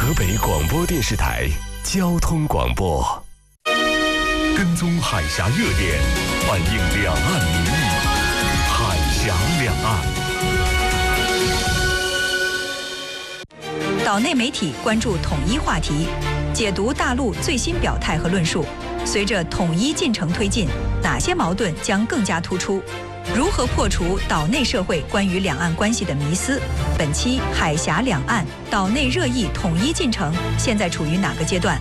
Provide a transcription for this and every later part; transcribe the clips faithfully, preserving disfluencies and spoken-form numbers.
河北广播电视台交通广播，跟踪海峡热点，反映两岸民意，海峡两岸。 岛内媒体关注统一话题，解读大陆最新表态和论述。随着统一进程推进，哪些矛盾将更加突出？如何破除岛内社会关于两岸关系的迷思？本期海峡两岸岛内热议统一进程现在处于哪个阶段？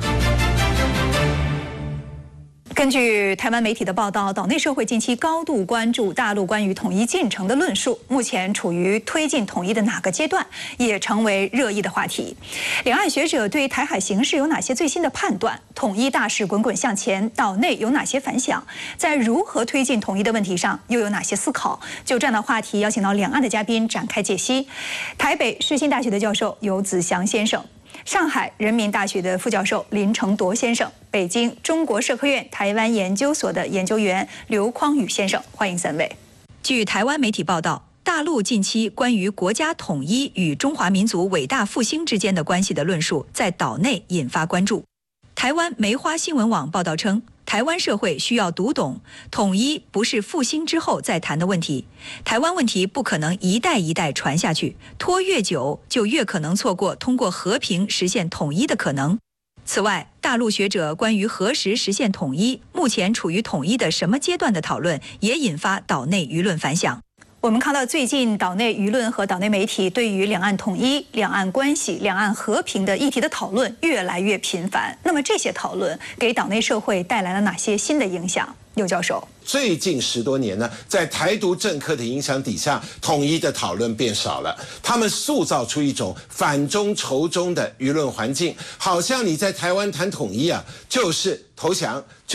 根据台湾媒体的报道，岛内社会近期高度关注大陆关于统一进程的论述，目前处于推进统一的哪个阶段，也成为热议的话题。两岸学者对台海形势有哪些最新的判断？统一大势滚滚向前，岛内有哪些反响？在如何推进统一的问题上，又有哪些思考？就这样的话题，邀请到两岸的嘉宾展开解析。台北世新大学的教授游子祥先生，上海人民大学的副教授林承铎先生，北京中国社科院台湾研究所的研究员刘匡宇先生，欢迎三位。据台湾媒体报道，大陆近期关于国家统一与中华民族伟大复兴之间的关系的论述，在岛内引发关注。台湾梅花新闻网报道称，台湾社会需要读懂，统一不是复兴之后再谈的问题，台湾问题不可能一代一代传下去，拖越久就越可能错过通过和平实现统一的可能。此外，大陆学者关于何时实现统一，目前处于统一的什么阶段的讨论，也引发岛内舆论反响。我们看到最近岛内舆论和岛内媒体对于两岸统一、两岸关系、两岸和平的议题的讨论越来越频繁。那么这些讨论给岛内社会带来了哪些新的影响？刘教授， 最近十多年呢，在台独政客的影响底下，统一的讨论变少了。他们塑造出一种反中仇中的舆论环境，好像你在台湾谈统一啊，就是投降。